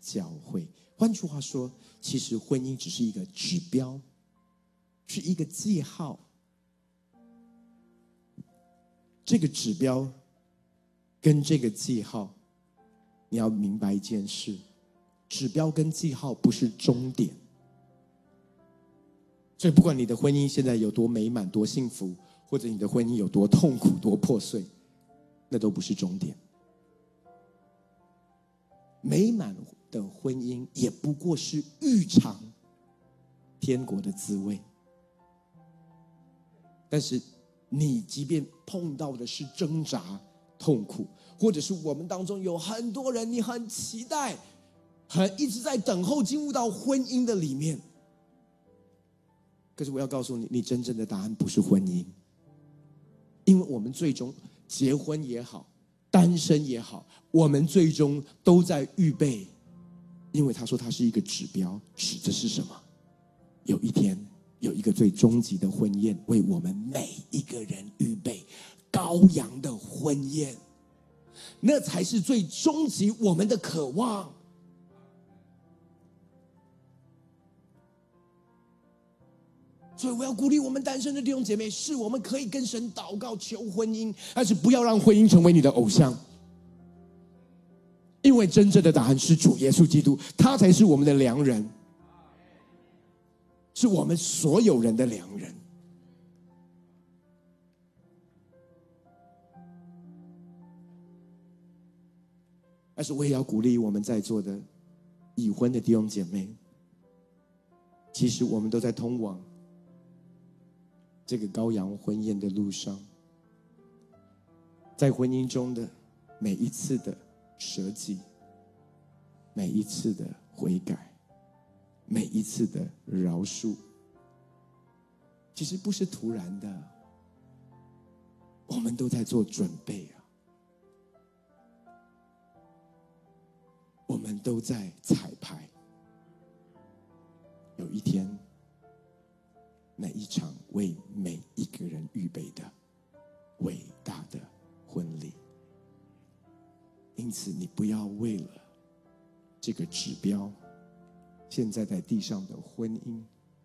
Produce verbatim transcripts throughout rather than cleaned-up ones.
教会。换句话说，其实婚姻只是一个指标，是一个记号。这个指标跟这个记号，你要明白一件事，指标跟记号不是终点。所以不管你的婚姻现在有多美满多幸福，或者你的婚姻有多痛苦多破碎，那都不是终点。美满的婚姻也不过是预尝天国的滋味。但是你即便碰到的是挣扎痛苦，或者是我们当中有很多人你很期待，很一直在等候进入到婚姻的里面，可是我要告诉你，你真正的答案不是婚姻。因为我们最终结婚也好，单身也好，我们最终都在预备。因为他说他是一个指标，指的是什么？有一天有一个最终极的婚宴为我们每一个人预备，羔羊的婚宴，那才是最终极我们的渴望。所以我要鼓励我们单身的弟兄姐妹，是我们可以跟神祷告求婚姻，但是不要让婚姻成为你的偶像。因为真正的答案是主耶稣基督，他才是我们的良人，是我们所有人的良人。但是我也要鼓励我们在座的已婚的弟兄姐妹，其实我们都在通往这个羔羊婚宴的路上。在婚姻中的每一次的舍己，每一次的悔改，每一次的饶恕，其实不是突然的，我们都在做准备啊，我们都在彩排。有一天，那一场为每一个人预备的伟大的婚礼。因此你不要为了这个指标，现在在地上的婚姻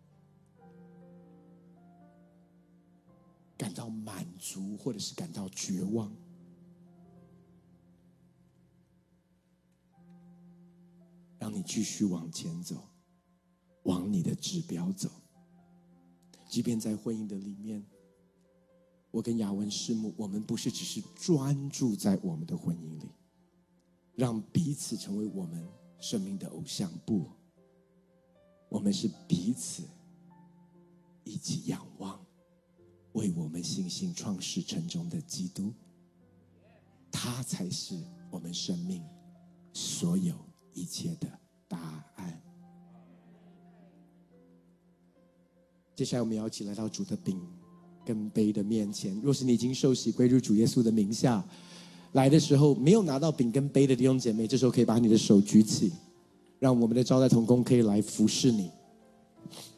感到满足，或者是感到绝望。让你继续往前走，往你的指标走。即便在婚姻的里面，我跟雅文师母，我们不是只是专注在我们的婚姻里，让彼此成为我们生命的偶像，不，我们是彼此一起仰望为我们信心创始成终的基督，他才是我们生命所有一切的答案。接下来我们要一起来到主的饼跟杯的面前。若是你已经受洗归入主耶稣的名下，来的时候没有拿到饼跟杯的弟兄姐妹，这时候可以把你的手举起，让我们的招待同工可以来服侍你。